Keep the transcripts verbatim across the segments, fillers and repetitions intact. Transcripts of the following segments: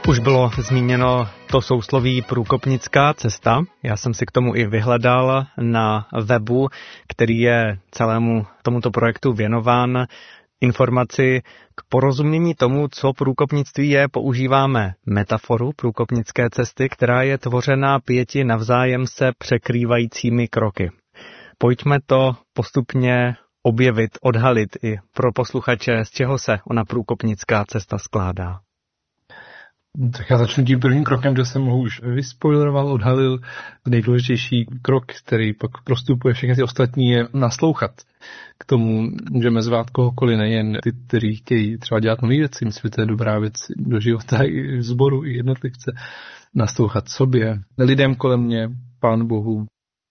Už bylo zmíněno to sousloví průkopnická cesta. Já jsem si k tomu i vyhledal na webu, který je celému tomuto projektu věnován. Informaci k porozumění tomu, co průkopnictví je, používáme metaforu průkopnické cesty, která je tvořena pěti navzájem se překrývajícími kroky. Pojďme to postupně objevit, odhalit i pro posluchače, z čeho se ona průkopnická cesta skládá. Tak já začnu tím prvním krokem, kde jsem ho už vyspoileroval, odhalil. Nejdůležitější krok, který pak prostupuje všechny ty ostatní, je naslouchat. K tomu můžeme zvát kohokoliv, nejen ty, kteří chtějí třeba dělat nové věci. Myslím, že to je dobrá věc do života i sboru, i jednotlivce. Naslouchat sobě, lidem kolem mě, Pánu Bohu,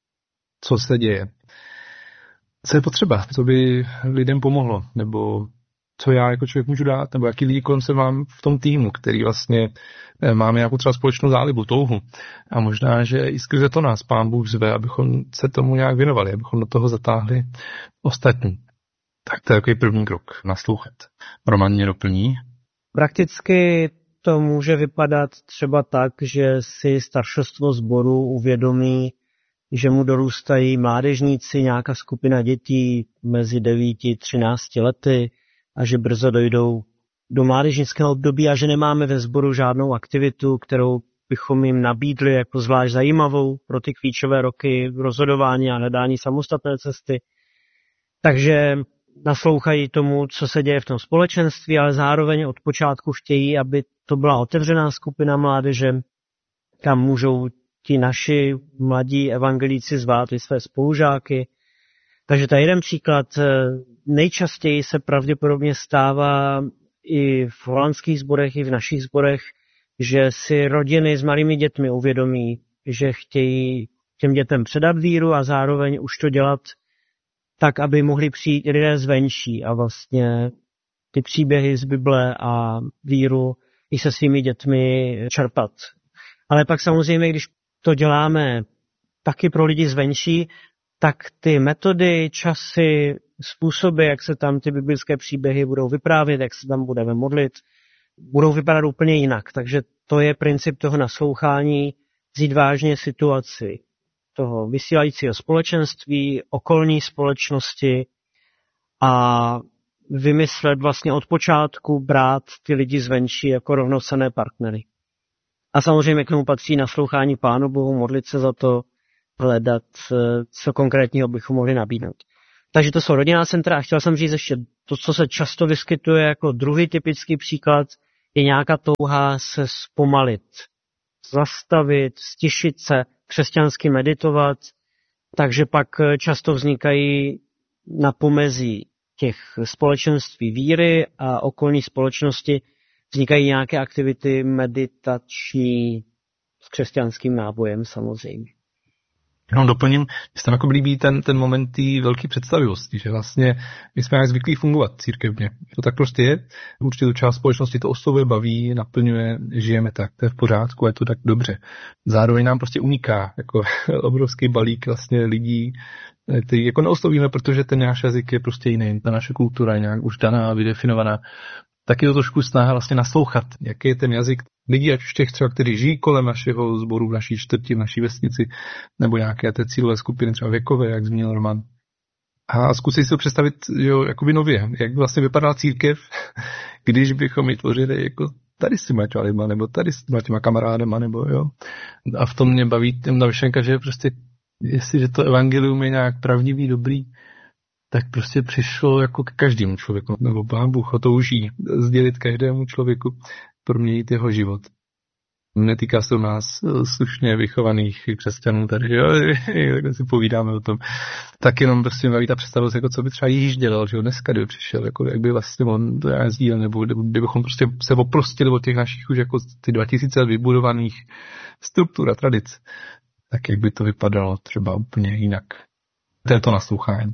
co se děje. Co je potřeba, co by lidem pomohlo, nebo co já jako člověk můžu dát, nebo jaký lidi kolem se mám v tom týmu, který vlastně máme nějakou třeba společnou zálibu, touhu. A možná, že i skrze to nás Pán Bůh zve, abychom se tomu nějak věnovali, abychom do toho zatáhli ostatní. Tak to je takový první krok, naslouchat. Roman mě doplní. Prakticky to může vypadat třeba tak, že si staršostvo sboru uvědomí, že mu dorůstají mládežníci, nějaká skupina dětí mezi devíti a třinácti lety, a že brzo dojdou do mládežnického období a že nemáme ve sboru žádnou aktivitu, kterou bychom jim nabídli jako zvlášť zajímavou pro ty klíčové roky rozhodování a hledání samostatné cesty. Takže naslouchají tomu, co se děje v tom společenství, ale zároveň od počátku chtějí, aby to byla otevřená skupina mládeže, kam můžou ti naši mladí evangelíci zvát i své spolužáky. Takže to je jeden příklad. Nejčastěji se pravděpodobně stává i v holandských sborech, i v našich sborech, že si rodiny s malými dětmi uvědomí, že chtějí těm dětem předat víru a zároveň už to dělat tak, aby mohli přijít lidé zvenčí a vlastně ty příběhy z Bible a víru i se svými dětmi čerpat. Ale pak samozřejmě, když to děláme taky pro lidi zvenčí, tak ty metody, časy, způsoby, jak se tam ty biblické příběhy budou vyprávět, jak se tam budeme modlit, budou vypadat úplně jinak. Takže to je princip toho naslouchání, vzít vážně situaci toho vysílajícího společenství, okolní společnosti a vymyslet vlastně od počátku brát ty lidi zvenčí jako rovnocenné partnery. A samozřejmě k tomu patří naslouchání Pánu Bohu, modlit se za to, hledat, co konkrétního bychom mohli nabídnout. Takže to jsou rodinná centra a chtěl jsem říct ještě to, co se často vyskytuje jako druhý typický příklad, je nějaká touha se zpomalit, zastavit, stišit se, křesťansky meditovat, takže pak často vznikají na pomezí těch společenství víry a okolní společnosti vznikají nějaké aktivity meditační s křesťanským nábojem samozřejmě. Jenom doplním, že se tam jako líbí ten, ten moment té velké představivosti, že vlastně my jsme jak zvyklí fungovat církevně. To tak prostě je. Určitou část společnosti to oslovuje, baví, naplňuje, žijeme tak, to je v pořádku a je to tak dobře. Zároveň nám prostě uniká jako obrovský balík vlastně lidí, který jako neoslovíme, protože ten náš jazyk je prostě jiný, ta naše kultura je nějak už daná, vydefinovaná. Tak je to trošku snaha vlastně naslouchat, jaký je ten jazyk lidí, ať už těch třeba, kteří žijí kolem našeho sboru, v naší čtvrti, v naší vesnici, nebo nějaké té cílové skupiny, třeba věkové, jak zmínil Roman. A zkusit si to představit, jo, jakoby nově, jak vlastně vypadala církev, když bychom ji tvořili jako tady s těma čalima, nebo tady s těma, těma kamarádema, nebo jo. A v tom mě baví ta myšlenka, že prostě, jestliže to evangelium je nějak pravdivý, dobrý, tak prostě přišlo jako k každému člověku, nebo Pán Bůh ho touží sdělit každému člověku, proměnit jeho život. Netýká se u nás slušně vychovaných křesťanů tady, že jo, takhle si povídáme o tom. Tak jenom prostě baví ta představost, jako co by třeba Ježíš dělal, že jo, dneska kdyby přišel, jako jak by vlastně on to já sdílel, nebo kdybychom prostě se oprostili od těch našich už jako ty dva tisíce let vybudovaných struktur a tradic, tak jak by to vypadalo třeba úplně jinak. To je to naslouchání.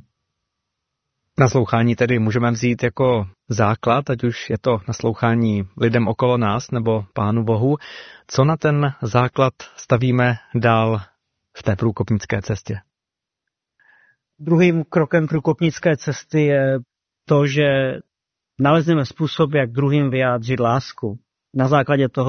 Naslouchání tedy můžeme vzít jako základ, ať už je to naslouchání lidem okolo nás nebo Pánu Bohu. Co na ten základ stavíme dál v té průkopnické cestě? Druhým krokem průkopnické cesty je to, že nalezneme způsob, jak druhým vyjádřit lásku. Na základě toho,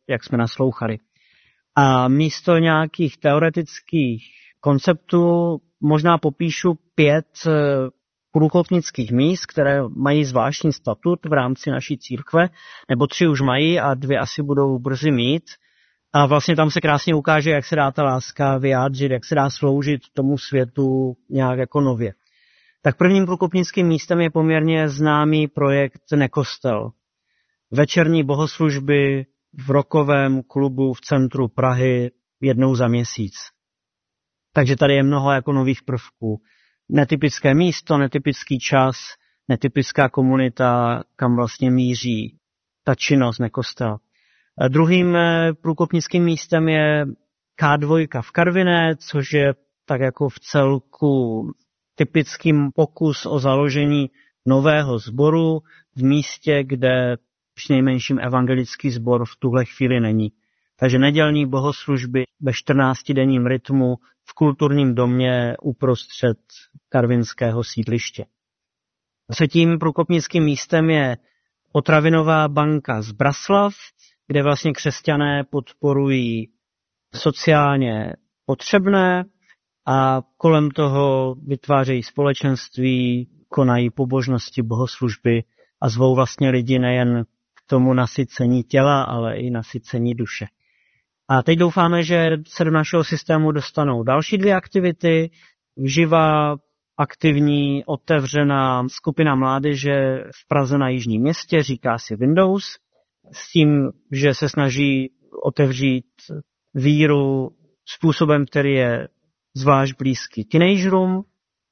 jak jsme naslouchali. A místo nějakých teoretických konceptů možná popíšu pět průkopnických míst, které mají zvláštní statut v rámci naší církve, nebo tři už mají a dvě asi budou brzy mít. A vlastně tam se krásně ukáže, jak se dá ta láska vyjádřit, jak se dá sloužit tomu světu nějak jako nově. Tak prvním průkopnickým místem je poměrně známý projekt Nekostel. Večerní bohoslužby v rockovém klubu v centru Prahy jednou za měsíc. Takže tady je mnoho jako nových prvků. Netypické místo, netypický čas, netypická komunita, kam vlastně míří ta činnost Nekostela. Druhým průkopnickým místem je ká dva v Karviné, což je tak jako v celku typický pokus o založení nového sboru v místě, kde přinejmenším evangelický sbor v tuhle chvíli není. Takže nedělní bohoslužby ve čtrnáctidenním rytmu v kulturním domě uprostřed karvinského sídliště. Třetím průkopnickým místem je potravinová banka z Braslav, kde vlastně křesťané podporují sociálně potřebné a kolem toho vytvářejí společenství, konají pobožnosti, bohoslužby a zvou vlastně lidi nejen k tomu nasycení těla, ale i nasycení duše. A teď doufáme, že se do našeho systému dostanou další dvě aktivity. Živá, aktivní, otevřená skupina mládeže v Praze na Jižním Městě, říká si Windows, s tím, že se snaží otevřít víru způsobem, který je zvlášť blízký teenagerům.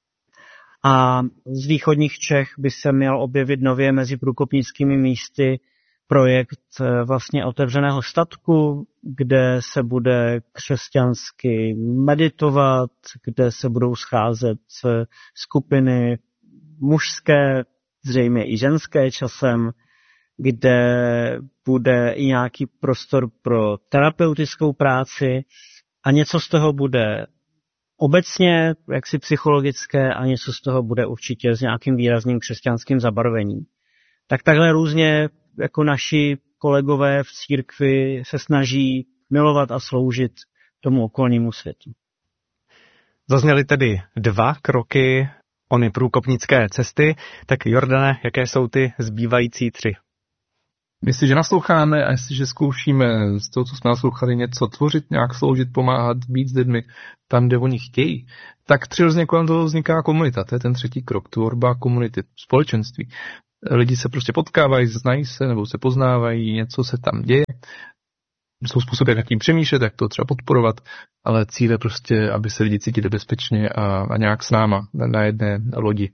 A z východních Čech by se měl objevit nově mezi průkopnickými místy projekt vlastně otevřeného statku, kde se bude křesťansky meditovat, kde se budou scházet skupiny mužské, zřejmě i ženské časem, kde bude i nějaký prostor pro terapeutickou práci a něco z toho bude obecně jaksi psychologické a něco z toho bude určitě s nějakým výrazným křesťanským zabarvením. Tak takhle různě jako naši kolegové v církvi se snaží milovat a sloužit tomu okolnímu světu. Zazněly tedy dva kroky ony průkopnické cesty, tak Jordane, jaké jsou ty zbývající tři? Jestliže nasloucháme a jestliže zkoušíme z toho, co jsme naslouchali, něco tvořit, nějak sloužit, pomáhat, být s lidmi tam, kde oni chtějí, tak přirozeně kolem toho vzniká komunita. To je ten třetí krok, tvorba komunity, společenství. Lidi se prostě potkávají, znají se nebo se poznávají, něco se tam děje. Jsou způsoby, jak tím přemýšlet, jak to třeba podporovat, ale cíl je prostě, aby se lidi cítili bezpečně a, a nějak s náma na jedné lodi.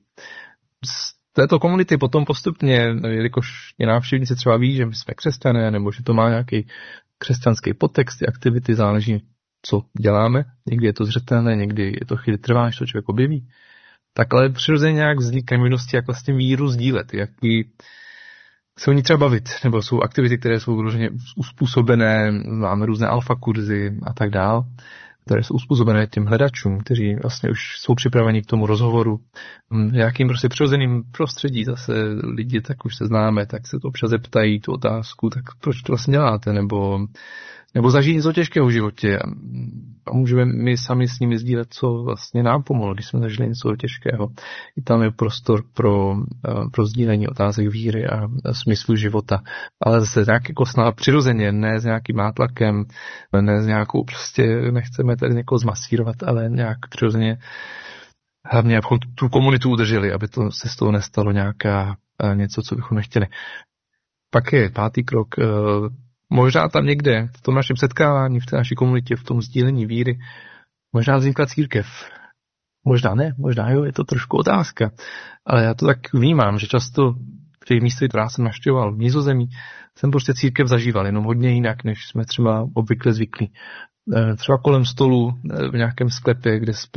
Z této komunity potom postupně, jelikož je návštěvníci třeba ví, že my jsme křesťané, nebo že to má nějaký křesťanský podtext, ty aktivity, záleží, co děláme. Někdy je to zřetelné, někdy je to chvíli trvá, než to člověk objeví. Tak ale přirozeně nějak vznikají možnosti, jak vlastně víru sdílet, jaký se o ní třeba bavit, nebo jsou aktivity, které jsou různě uspůsobené, máme různé alfa kurzy a tak dál, které jsou uspůsobené těm hledačům, kteří vlastně už jsou připraveni k tomu rozhovoru. V jakým prostě přirozeným prostředí zase lidi, tak už se známe, tak se to občas zeptají tu otázku, tak proč to vlastně děláte, nebo nebo zažít něco těžkého v životě a můžeme my sami s nimi sdílet, co vlastně nám pomohlo, když jsme zažili něco těžkého. I tam je prostor pro, pro sdílení otázek víry a, a smyslu života. Ale zase nějak jako snad přirozeně, ne s nějakým nátlakem, ne s nějakou prostě, nechceme tady někoho zmasírovat, ale nějak přirozeně hlavně, abychom tu komunitu udrželi, aby to se z toho nestalo nějaká něco, co bychom nechtěli. Pak je pátý krok, možná tam někde, v tom našem setkávání, v té naší komunitě, v tom sdílení víry, možná vznikla církev. Možná ne, možná jo, je to trošku otázka. Ale já to tak vnímám, že často v těch místech, která jsem navštěvoval v Nizozemí, jsem prostě církev zažíval, jenom hodně jinak, než jsme třeba obvykle zvyklí. Třeba kolem stolu v nějakém sklepě, kde jsme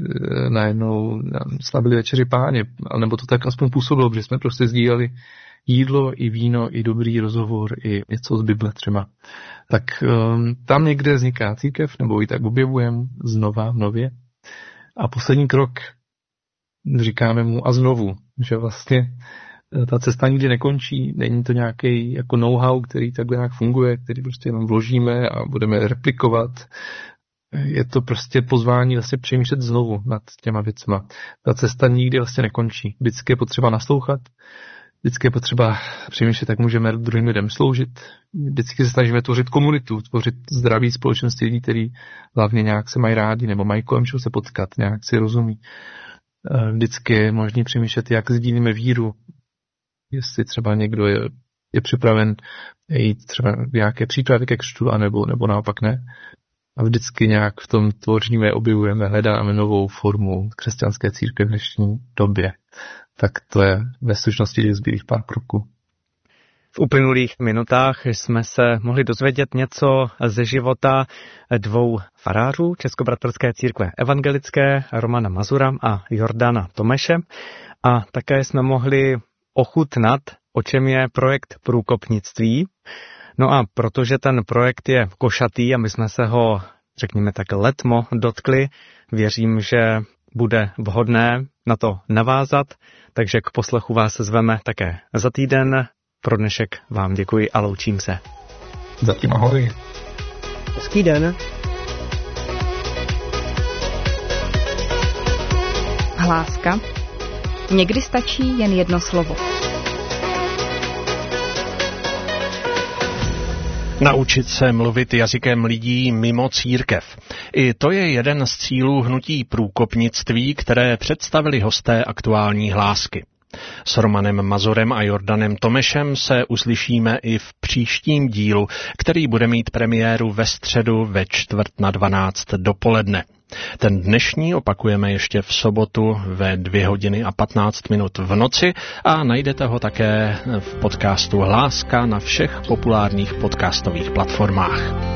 najednou slavili večeři Páně, nebo to tak aspoň působilo, že jsme prostě sdíleli jídlo, i víno, i dobrý rozhovor, i něco z Bible třeba. Tak um, tam někde vzniká církev, nebo ji tak objevujeme znova, nově. A poslední krok, říkáme mu a znovu, že vlastně Ta cesta nikdy nekončí, není to nějaký jako know-how, který takhle nějak funguje, který prostě jenom vložíme a budeme replikovat. Je to prostě pozvání vlastně přemýšlet znovu nad těma věcma. Ta cesta nikdy vlastně nekončí. Vždycky je potřeba naslouchat, vždycky je potřeba přemýšlet, jak můžeme druhým lidem sloužit. Vždycky se snažíme tvořit komunitu, tvořit zdraví společnosti lidí, kteří hlavně nějak se mají rádi nebo mají kolem čeho se potkat, nějak si rozumí. Vždycky je možné přemýšlet, jak sdílíme víru. Jestli třeba někdo je, je připraven jít třeba nějaké přípravy ke křtu, anebo, nebo naopak ne. A vždycky nějak v tom tvoříme, objevujeme, hledáme novou formu křesťanské církve v dnešní době. Tak to je ve stručnosti těch zbylých pár kroků. V uplynulých minutách jsme se mohli dozvědět něco ze života dvou farářů Českobratrské církve evangelické, Romana Mazura a Jordana Tomeše. A také jsme mohli ochutnat, o čem je projekt průkopnictví. No a protože ten projekt je košatý a my jsme se ho, řekněme tak, letmo dotkli, věřím, že bude vhodné na to navázat, takže k poslechu vás zveme také za týden. Pro dnešek vám děkuji a loučím se. Zatím ahoj. Hezký den. Hláska. Někdy stačí jen jedno slovo. Naučit se mluvit jazykem lidí mimo církev. I to je jeden z cílů hnutí průkopnictví, které představili hosté aktuální hlásky. S Romanem Mazurem a Jordanem Tomešem se uslyšíme i v příštím dílu, který bude mít premiéru ve středu ve čtvrt na dvanáct dopoledne. Ten dnešní opakujeme ještě v sobotu ve dvě hodiny a patnáct minut v noci a najdete ho také v podcastu Hláska na všech populárních podcastových platformách.